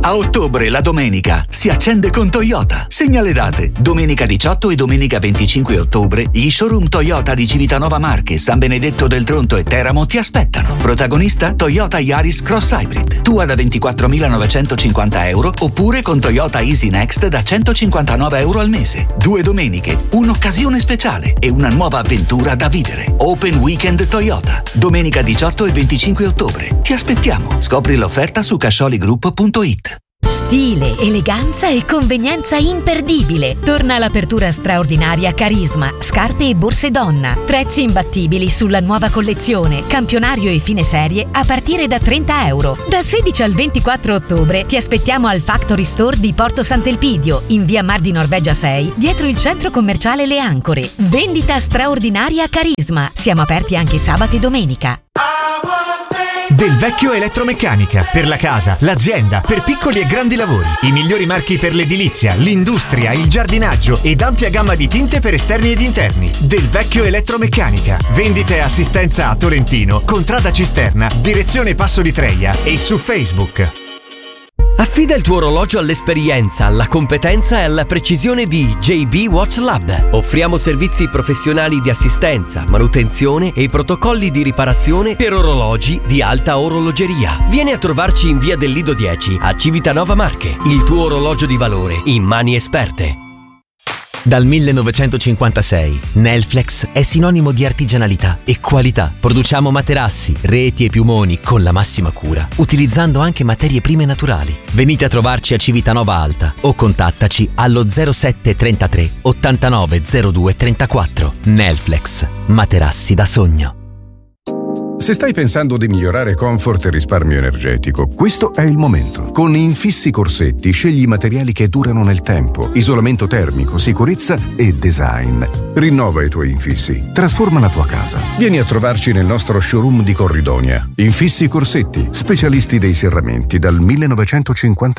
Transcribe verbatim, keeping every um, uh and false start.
A ottobre, la domenica, si accende con Toyota. Segna le date. Domenica diciotto e domenica venticinque ottobre, gli showroom Toyota di Civitanova Marche, San Benedetto del Tronto e Teramo ti aspettano. Protagonista Toyota Yaris Cross Hybrid. Tua da ventiquattromilanovecentocinquanta euro oppure con Toyota Easy Next da centocinquantanove euro al mese. Due domeniche, un'occasione speciale e una nuova avventura da vivere. Open Weekend Toyota. Domenica diciotto e venticinque ottobre. Ti aspettiamo. Scopri l'offerta su cascioligroup punto it. Stile, eleganza e convenienza imperdibile. Torna all'apertura straordinaria Carisma, scarpe e borse donna. Prezzi imbattibili sulla nuova collezione, campionario e fine serie a partire da trenta euro. Dal sedici al ventiquattro ottobre ti aspettiamo al Factory Store di Porto Sant'Elpidio, in via Mar di Norvegia sei, dietro il centro commerciale Le Ancore. Vendita straordinaria Carisma. Siamo aperti anche sabato e domenica. Del Vecchio Elettromeccanica, per la casa, l'azienda, per piccoli e grandi lavori. I migliori marchi per l'edilizia, l'industria, il giardinaggio ed ampia gamma di tinte per esterni ed interni. Del Vecchio Elettromeccanica. Vendite e assistenza a Tolentino, Contrada Cisterna, direzione Passo di Treia e su Facebook. Affida il tuo orologio all'esperienza, alla competenza e alla precisione di J B Watch Lab. Offriamo servizi professionali di assistenza, manutenzione e protocolli di riparazione per orologi di alta orologeria. Vieni a trovarci in via del Lido dieci a Civitanova Marche. Il tuo orologio di valore in mani esperte. Dal millenovecentocinquantasei Nelflex è sinonimo di artigianalità e qualità. Produciamo materassi, reti e piumoni con la massima cura, utilizzando anche materie prime naturali. Venite a trovarci a Civitanova Alta o contattaci allo zero sette trentatré ottantanove zero due trentaquattro. Nelflex, materassi da sogno. Se stai pensando di migliorare comfort e risparmio energetico, questo è il momento. Con Infissi Corsetti scegli materiali che durano nel tempo, isolamento termico, sicurezza e design. Rinnova i tuoi infissi, trasforma la tua casa. Vieni a trovarci nel nostro showroom di Corridonia. Infissi Corsetti, specialisti dei serramenti dal millenovecentocinquanta.